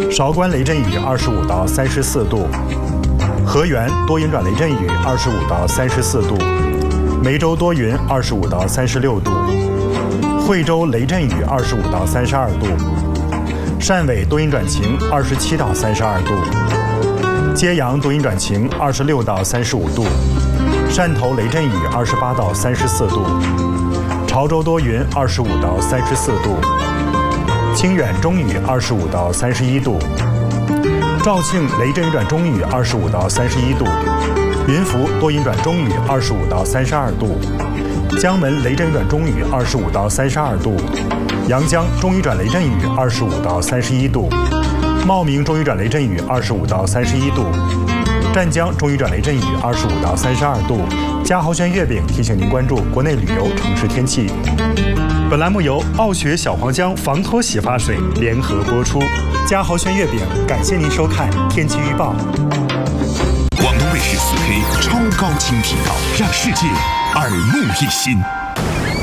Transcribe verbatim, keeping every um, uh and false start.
韶关雷阵雨二十五到三十四度，河源多云转雷阵雨二十五到三十四度，梅州多云二十五到三十六度，惠州雷阵雨二十五到三十二度，汕尾多云转晴二十七到三十二度，揭阳多云转晴二十六到三十五度，汕头雷阵雨二十八到三十四度，潮州多云二十五到三十四度，清远中雨二十五到三十一度，肇庆雷阵雨转中雨二十五到三十一度，云浮多云转中雨二十五到三十二度，江门雷阵雨转中雨二十五到三十二度，阳江中雨转雷阵雨二十五到三十一度，茂名中雨转雷阵雨二十五到三十一度，湛江中雨转雷阵雨二十五到三十二度。嘉豪轩月饼提醒您关注国内旅游城市天气。本栏目由傲雪小黄姜防脱洗发水联合播出。嘉豪轩月饼感谢您收看天气预报。 广东卫视四 K 超高清频道，让世界耳目一新。